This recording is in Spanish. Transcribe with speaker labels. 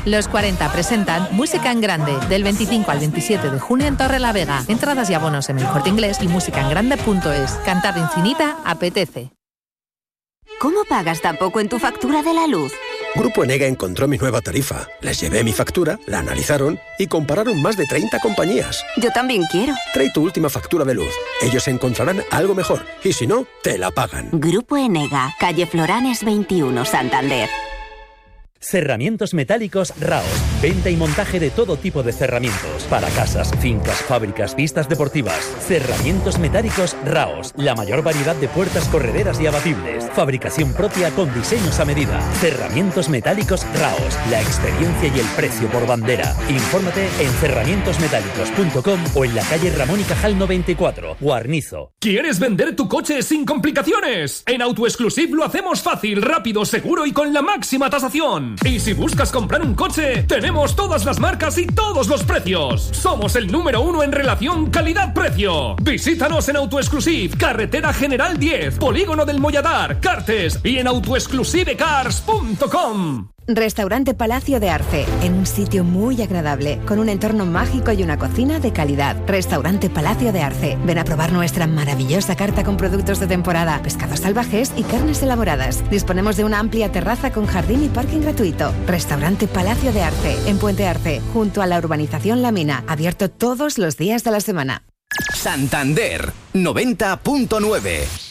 Speaker 1: Los 40 presentan Música en Grande, del 25 al 27 de junio en Torrelavega. Entradas y abonos en El Corte Inglés y musicaengrande.es. Cantar infinita apetece.
Speaker 2: ¿Cómo pagas tan poco en tu factura de la luz?
Speaker 3: Grupo Enega encontró mi nueva tarifa. Les llevé mi factura, la analizaron y compararon más de 30 compañías.
Speaker 2: Yo también quiero.
Speaker 3: Trae tu última factura de luz. Ellos encontrarán algo mejor y si no, te la pagan.
Speaker 2: Grupo Enega, calle Floranes 21, Santander.
Speaker 4: Cerramientos metálicos Raos. Venta y montaje de todo tipo de cerramientos. Para casas, fincas, fábricas, pistas deportivas. Cerramientos metálicos Raos. La mayor variedad de puertas correderas y abatibles. Fabricación propia con diseños a medida. Cerramientos metálicos Raos. La experiencia y el precio por bandera. Infórmate en cerramientosmetálicos.com o en la calle Ramón y Cajal 94, Guarnizo.
Speaker 5: ¿Quieres vender tu coche sin complicaciones? En AutoExclusive lo hacemos fácil, rápido, seguro y con la máxima tasación. Y si buscas comprar un coche, tenemos todas las marcas y todos los precios. Somos el número 1 en relación calidad-precio. Visítanos en AutoExclusive, Carretera General 10, Polígono del Molladar, Cartes y en autoexclusivecars.com.
Speaker 6: Restaurante Palacio de Arce, en un sitio muy agradable, con un entorno mágico y una cocina de calidad. Restaurante Palacio de Arce. Ven a probar nuestra maravillosa carta con productos de temporada, pescados salvajes y carnes elaboradas. Disponemos de una amplia terraza con jardín y parking gratuito. Restaurante Palacio de Arce, en Puente Arce, junto a la urbanización La Mina, abierto todos los días de la semana.
Speaker 7: Santander 90.9.